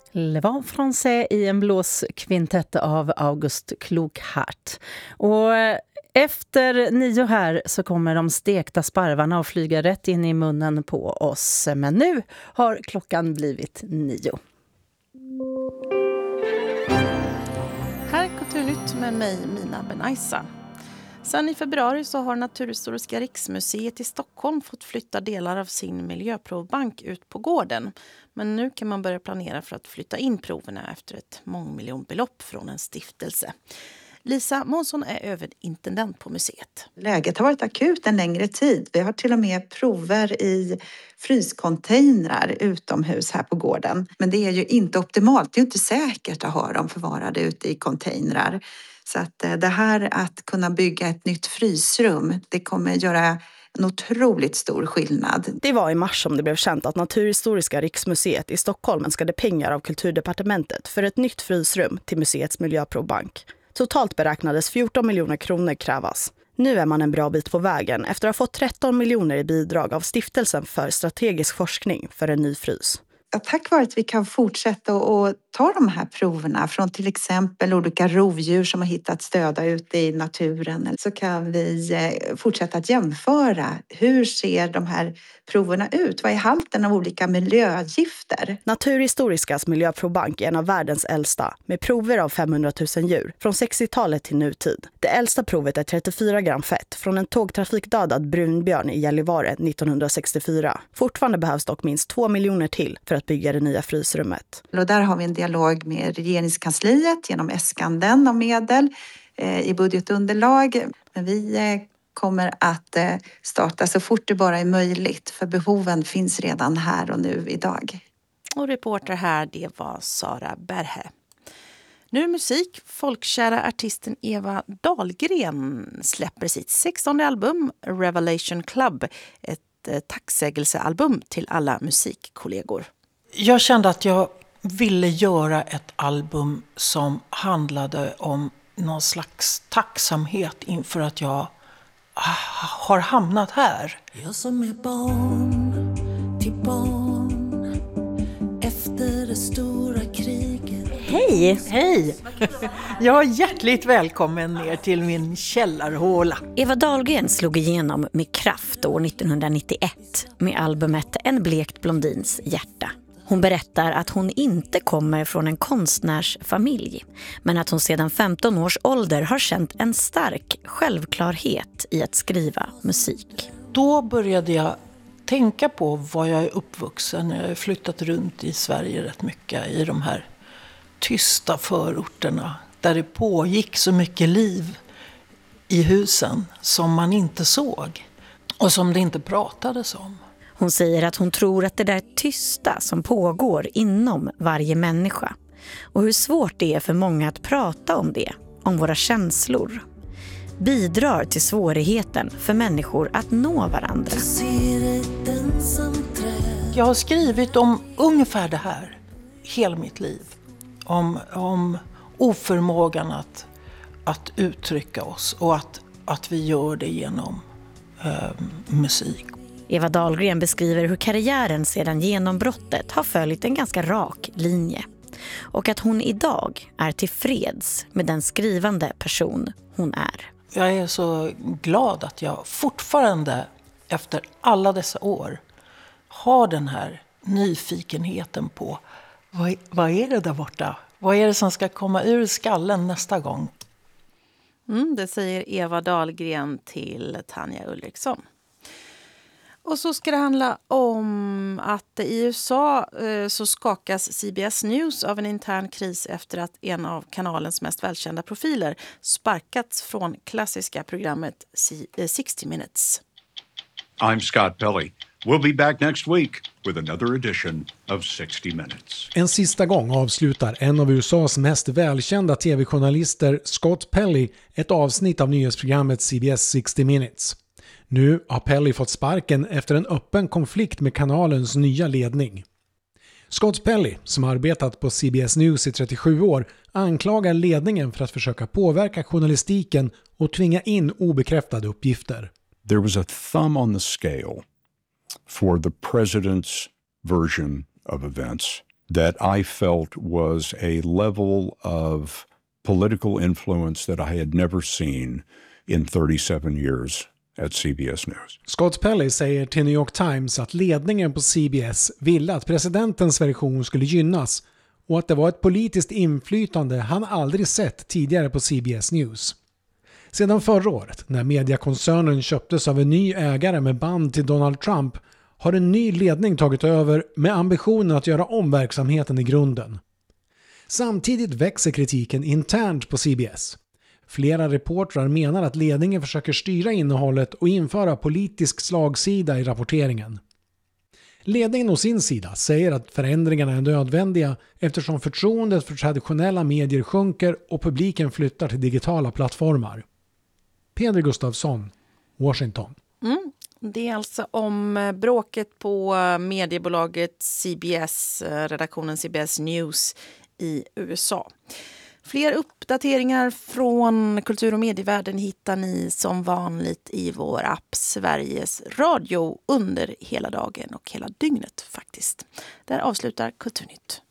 Le Vent Français i en blåskvintett av August Klockhart. Och efter 9 här så kommer de stekta sparvarna att flyga rätt in i munnen på oss. Men nu har klockan blivit 9. Här är Kulturnytt med mig, Mina Benaisa. Sen i februari så har Naturhistoriska riksmuseet i Stockholm fått flytta delar av sin miljöprovbank ut på gården. Men nu kan man börja planera för att flytta in proverna efter ett mångmiljonbelopp från en stiftelse. Lisa Månsson är överintendent på museet. Läget har varit akut en längre tid. Vi har till och med prover i fryscontainrar utomhus här på gården. Men det är ju inte optimalt. Det är ju inte säkert att ha dem förvarade ute i containrar. Så att det här att kunna bygga ett nytt frysrum, det kommer göra en otroligt stor skillnad. Det var i mars som det blev känt att Naturhistoriska riksmuseet i Stockholm önskade pengar av Kulturdepartementet för ett nytt frysrum till museets miljöprovbank. Totalt beräknades 14 miljoner kronor krävas. Nu är man en bra bit på vägen efter att ha fått 13 miljoner i bidrag av Stiftelsen för strategisk forskning för en ny frys. Tack vare att vi kan fortsätta och ta de här proverna från till exempel olika rovdjur som har hittats döda ute i naturen, så kan vi fortsätta att jämföra hur ser de här proverna ut? Vad är halten av olika miljögifter? Naturhistoriskas miljöprovbank är en av världens äldsta med prover av 500 000 djur från 60-talet till nutid. Det äldsta provet är 34 gram fett från en tågtrafikdödad brunbjörn i Gällivare 1964. Fortfarande behövs dock minst 2 miljoner till för att bygga det nya frysrummet. Och där har vi en dialog med regeringskansliet genom äskanden av medel i budgetunderlag. Men vi kommer att starta så fort det bara är möjligt, för behoven finns redan här och nu idag. Och reporter här, det var Sara Berhe. Nu musik. Folkkära artisten Eva Dahlgren släpper sitt 16:e album Revelation Club. Ett tacksägelsealbum till alla musikkollegor. Jag kände att jag ville göra ett album som handlade om någon slags tacksamhet inför att jag har hamnat här. Jag som är barn till barn efter det stora kriget. Hej! Hej! Jag är hjärtligt välkommen ner till min källarhåla. Eva Dahlgren slog igenom med kraft år 1991 med albumet En blekt blondins hjärta. Hon berättar att hon inte kommer från en konstnärsfamilj, men att hon sedan 15 års ålder har känt en stark självklarhet i att skriva musik. Då började jag tänka på var jag är uppvuxen. Jag har flyttat runt i Sverige rätt mycket i de här tysta förorterna där det pågick så mycket liv i husen som man inte såg och som det inte pratades om. Hon säger att hon tror att det där tysta som pågår inom varje människa och hur svårt det är för många att prata om det, om våra känslor, bidrar till svårigheten för människor att nå varandra. Jag har skrivit om ungefär det här hela mitt liv. Om oförmågan att uttrycka oss och att vi gör det genom musik. Eva Dahlgren beskriver hur karriären sedan genombrottet har följt en ganska rak linje. Och att hon idag är tillfreds med den skrivande person hon är. Jag är så glad att jag fortfarande efter alla dessa år har den här nyfikenheten på vad är det där borta? Vad är det som ska komma ur skallen nästa gång? Det säger Eva Dahlgren till Tanja Ulriksson. Och så ska det handla om att i USA så skakas CBS News av en intern kris efter att en av kanalens mest välkända profiler sparkats från klassiska programmet 60 Minutes. I'm Scott Pelley. We'll be back next week with another edition of 60 Minutes. En sista gång avslutar en av USAs mest välkända tv-journalister, Scott Pelley, ett avsnitt av nyhetsprogrammet CBS 60 Minutes. Nu har Pelley fått sparken efter en öppen konflikt med kanalens nya ledning. Scott Pelley, som arbetat på CBS News i 37 år, anklagar ledningen för att försöka påverka journalistiken och tvinga in obekräftade uppgifter. There was a thumb on the scale for the president's version of events that I felt was a level of political influence that I had never seen in 37 years at CBS News. Scott Pelley säger till New York Times att ledningen på CBS ville att presidentens version skulle gynnas och att det var ett politiskt inflytande han aldrig sett tidigare på CBS News. Sedan förra året, när mediekoncernen köptes av en ny ägare med band till Donald Trump, har en ny ledning tagit över med ambitionen att göra om verksamheten i grunden. Samtidigt växer kritiken internt på CBS. Flera reportrar menar att ledningen försöker styra innehållet och införa politisk slagsida i rapporteringen. Ledningen å sin sida säger att förändringarna är nödvändiga eftersom förtroendet för traditionella medier sjunker och publiken flyttar till digitala plattformar. Peder Gustafsson, Washington. Det är alltså om bråket på mediebolaget CBS, redaktionen CBS News i USA. Fler uppdateringar från kultur- och medievärlden hittar ni som vanligt i vår app Sveriges Radio under hela dagen och hela dygnet faktiskt. Där avslutar Kulturnytt.